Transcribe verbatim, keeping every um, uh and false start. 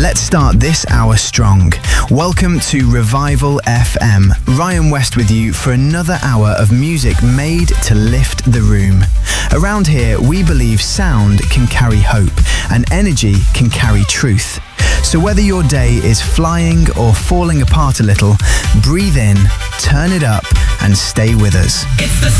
Let's start this hour strong. Welcome to Revival F M. Ryan West with you for another hour of music made to lift the room. Around here, we believe sound can carry hope and energy can carry truth. So whether your day is flying or falling apart a little, breathe in, turn it up, and stay with us. It's the